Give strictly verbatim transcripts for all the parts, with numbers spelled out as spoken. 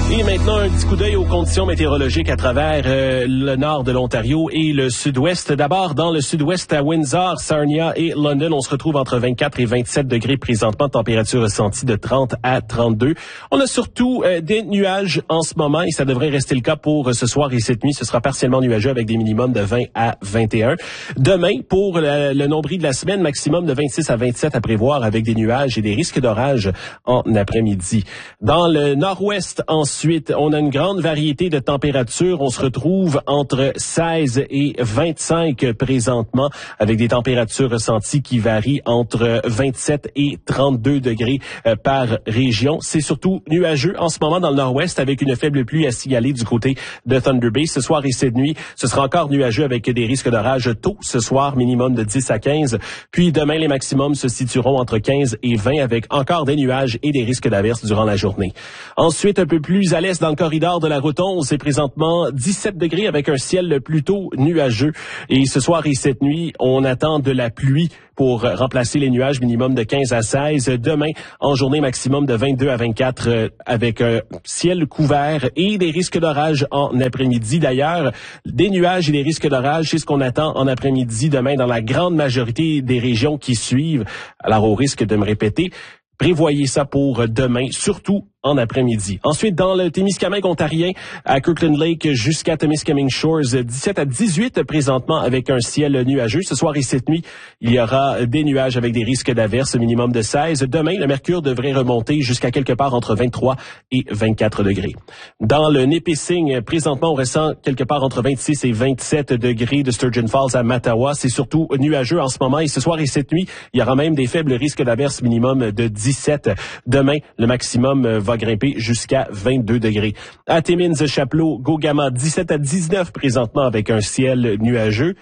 Et maintenant, un petit coup d'œil aux conditions météorologiques à travers euh, le nord de l'Ontario et le sud-ouest. D'abord, dans le sud-ouest, à Windsor, Sarnia et London, on se retrouve entre vingt-quatre et vingt-sept degrés présentement, température ressentie de trente à trente-deux. On a surtout euh, des nuages en ce moment et ça devrait rester le cas pour euh, ce soir et cette nuit. Ce sera partiellement nuageux avec des minimums de vingt à vingt et un. Demain, pour le, le nombril de la semaine, maximum de vingt-six à vingt-sept à prévoir avec des nuages et des risques d'orage en après-midi. Dans le nord-ouest, ensuite, Ensuite, on a une grande variété de températures. On se retrouve entre seize et vingt-cinq présentement, avec des températures ressenties qui varient entre vingt-sept et trente-deux degrés euh, par région. C'est surtout nuageux en ce moment dans le nord-ouest, avec une faible pluie à signaler du côté de Thunder Bay. Ce soir et cette nuit, ce sera encore nuageux avec des risques d'orage tôt ce soir, minimum de dix à quinze. Puis demain, les maximums se situeront entre quinze et vingt, avec encore des nuages et des risques d'averses durant la journée. Ensuite, un peu plus à l'est, dans le corridor de la route onze, c'est présentement dix-sept degrés avec un ciel plutôt nuageux. Et ce soir et cette nuit, on attend de la pluie pour remplacer les nuages, minimum de quinze à seize. Demain, en journée, maximum de vingt-deux à vingt-quatre euh, avec un ciel couvert et des risques d'orage en après-midi. D'ailleurs, des nuages et des risques d'orage, c'est ce qu'on attend en après-midi demain dans la grande majorité des régions qui suivent. Alors, au risque de me répéter, prévoyez ça pour demain, surtout en après-midi. Ensuite, dans le Témiscamingue ontarien, à Kirkland Lake jusqu'à Témiscamingue Shores, dix-sept à dix-huit présentement avec un ciel nuageux. Ce soir et cette nuit, il y aura des nuages avec des risques d'averses, minimum de seize. Demain, le mercure devrait remonter jusqu'à quelque part entre vingt-trois et vingt-quatre degrés. Dans le Nipissing, présentement, on ressent quelque part entre vingt-six et vingt-sept degrés de Sturgeon Falls à Mattawa. C'est surtout nuageux en ce moment et ce soir et cette nuit, il y aura même des faibles risques d'averses, minimum de dix-sept. Demain, le maximum va grimper jusqu'à vingt-deux degrés. À Timmins, Chapleau, Gogama, dix-sept à dix-neuf présentement avec un ciel nuageux.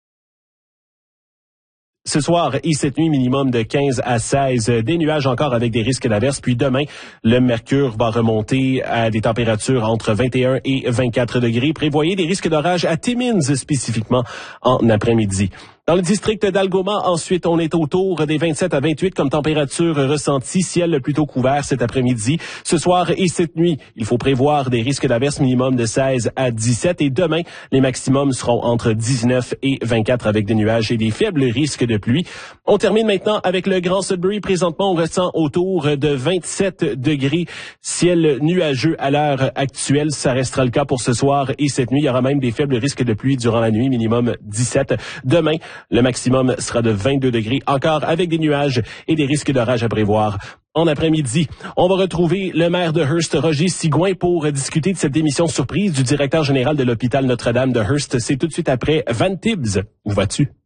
Ce soir et cette nuit, minimum de quinze à seize. Des nuages encore avec des risques d'averses. Puis demain, le mercure va remonter à des températures entre vingt et un et vingt-quatre degrés. Prévoyez des risques d'orage à Timmins spécifiquement en après-midi. Dans le district d'Algoma, ensuite, on est autour des vingt-sept à vingt-huit comme température ressentie. Ciel plutôt couvert cet après-midi. Ce soir et cette nuit, il faut prévoir des risques d'averses minimum de seize à dix-sept. Et demain, les maximums seront entre dix-neuf et vingt-quatre avec des nuages et des faibles risques de pluie. On termine maintenant avec le Grand Sudbury. Présentement, on ressent autour de vingt-sept degrés. Ciel nuageux à l'heure actuelle. Ça restera le cas pour ce soir et cette nuit. Il y aura même des faibles risques de pluie durant la nuit, minimum dix-sept. Demain, le maximum sera de vingt-deux degrés, encore avec des nuages et des risques d'orage à prévoir. En après-midi, on va retrouver le maire de Hearst, Roger Sigouin, pour discuter de cette démission surprise du directeur général de l'hôpital Notre-Dame de Hearst. C'est tout de suite après Van Tibbs. Où vas-tu?